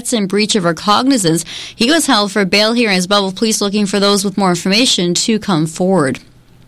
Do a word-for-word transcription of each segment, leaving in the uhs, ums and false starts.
threats and breach of her cognizance. He was held for bail hearings. Belleville Police looking for those with more information to come forward.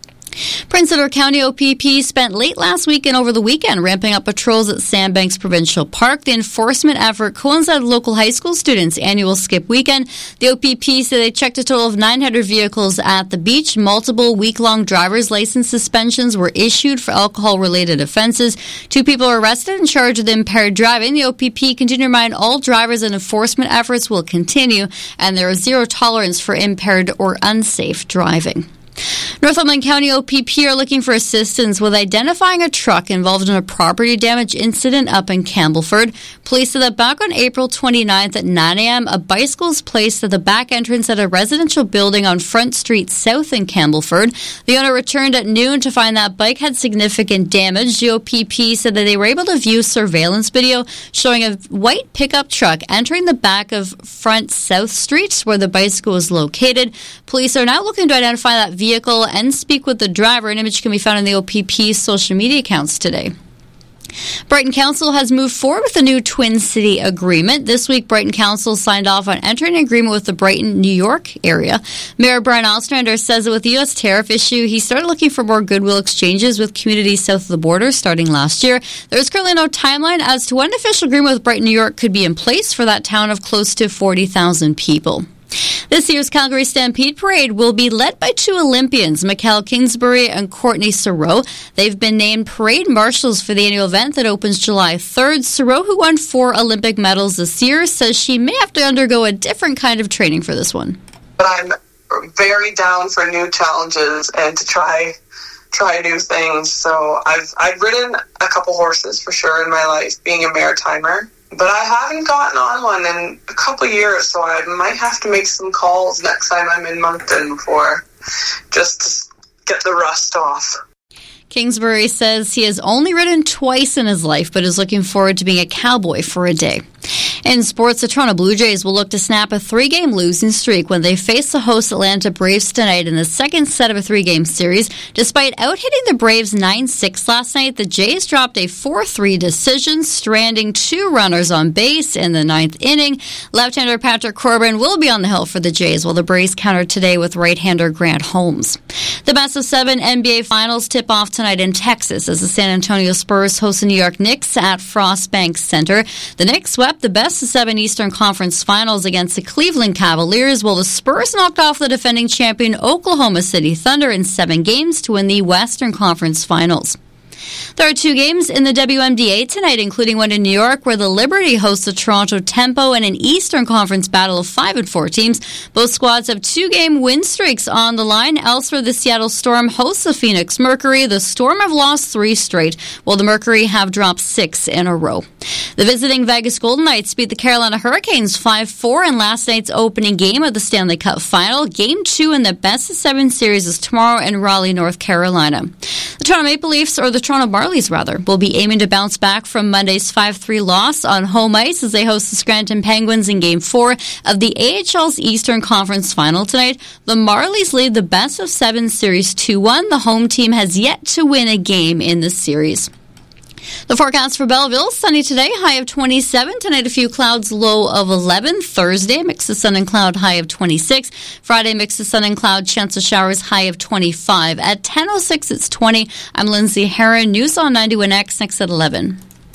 Prince Edward County O P P spent late last week and over the weekend ramping up patrols at Sandbanks Provincial Park. The enforcement effort coincided with local high school students' annual skip weekend. The O P P said they checked a total of nine hundred vehicles at the beach. Multiple week-long driver's license suspensions were issued for alcohol-related offenses. Two people were arrested and charged with impaired driving. The O P P continued to remind all drivers that enforcement efforts will continue, and there is zero tolerance for impaired or unsafe driving. Northumberland County O P P are looking for assistance with identifying a truck involved in a property damage incident up in Campbellford. Police said that back on April twenty-ninth at nine a.m., a bicycle was placed at the back entrance at a residential building on Front Street South in Campbellford. The owner returned at noon to find that bike had significant damage. The O P P said that they were able to view surveillance video showing a white pickup truck entering the back of Front South Street where the bicycle was located. Police are now looking to identify that vehicle and speak with the driver. An image can be found on the O P P's social media accounts today. Brighton Council has moved forward with a new Twin City agreement. This week, Brighton Council signed off on entering an agreement with the Brighton, New York area. Mayor Brian Ostrander says that with the U S tariff issue, he started looking for more goodwill exchanges with communities south of the border starting last year. There's currently no timeline as to when an official agreement with Brighton, New York could be in place for that town of close to forty thousand people. This year's Calgary Stampede Parade will be led by two Olympians, Mikhail Kingsbury and Courtney Serow. They've been named parade marshals for the annual event that opens July third. Serow, who won four Olympic medals this year, says she may have to undergo a different kind of training for this one. But I'm very down for new challenges and to try try new things. So I've I've ridden a couple horses for sure in my life, being a maritimer. But I haven't gotten on one in a couple of years, so I might have to make some calls next time I'm in Moncton for just to get the rust off. Kingsbury says he has only ridden twice in his life, but is looking forward to being a cowboy for a day. In sports, the Toronto Blue Jays will look to snap a three-game losing streak when they face the host Atlanta Braves tonight in the second set of a three-game series. Despite out-hitting the Braves nine six last night, the Jays dropped a four three decision, stranding two runners on base in the ninth inning. Left-hander Patrick Corbin will be on the hill for the Jays, while the Braves countered today with right-hander Grant Holmes. The best of seven N B A Finals tip off tonight in Texas as the San Antonio Spurs host the New York Knicks at Frostbank Center. The Knicks swept the best of seven Eastern Conference Finals against the Cleveland Cavaliers, while the Spurs knocked off the defending champion Oklahoma City Thunder in seven games to win the Western Conference Finals. There are two games in the W M D A tonight, including one in New York where the Liberty hosts the Toronto Tempo in an Eastern Conference battle of five and four teams. Both squads have two-game win streaks on the line. Elsewhere, the Seattle Storm hosts the Phoenix Mercury. The Storm have lost three straight, while the Mercury have dropped six in a row. The visiting Vegas Golden Knights beat the Carolina Hurricanes five four in last night's opening game of the Stanley Cup Final. Game two in the best of seven series is tomorrow in Raleigh, North Carolina. The Toronto Maple Leafs, or the Toronto Marlies rather, will be aiming to bounce back from Monday's five three loss on home ice as they host the Scranton Penguins in Game four of the A H L's Eastern Conference Final tonight. The Marlies lead the best of seven series two one. The home team has yet to win a game in this series. The forecast for Belleville, sunny today, high of twenty-seven. Tonight, a few clouds, low of eleven. Thursday, mix of sun and cloud, high of twenty-six. Friday, mix of sun and cloud, chance of showers, high of twenty-five. At ten oh six, it's twenty. I'm Lindsay Heron. News on ninety-one X, next at eleven.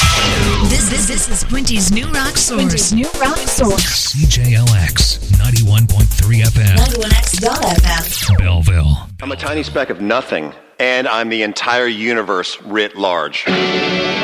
This, this, this is Quinty's New Rock Source. Quinty's New Rock Source. C J L X, ninety-one point three F M. ninety-one X dot F M. Belleville. I'm a tiny speck of nothing, and I'm the entire universe writ large.